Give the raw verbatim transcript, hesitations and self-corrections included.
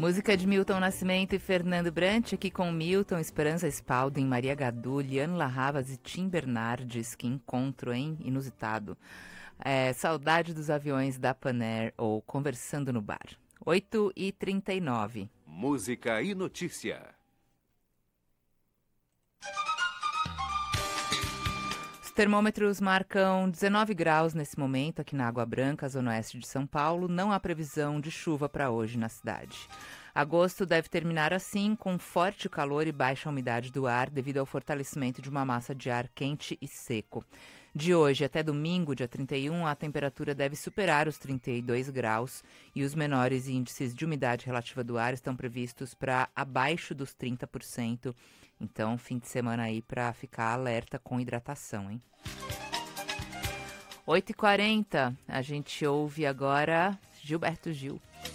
Música de Milton Nascimento e Fernando Brant, aqui com Milton, Esperança Spalding, Maria Gadu, Liane Larravas e Tim Bernardes. Que encontro, hein? Inusitado. É, Saudade dos Aviões da Pan-Air ou Conversando no Bar. oito e trinta e nove. Música e notícia. Os termômetros marcam dezenove graus nesse momento aqui na Água Branca, zona oeste de São Paulo. Não há previsão de chuva para hoje na cidade. Agosto deve terminar assim, com forte calor e baixa umidade do ar devido ao fortalecimento de uma massa de ar quente e seco. De hoje até domingo, dia trinta e um, a temperatura deve superar os trinta e dois graus e os menores índices de umidade relativa do ar estão previstos para abaixo dos trinta por cento. Então, fim de semana aí para ficar alerta com hidratação, hein? oito e quarenta, a gente ouve agora Gilberto Gil.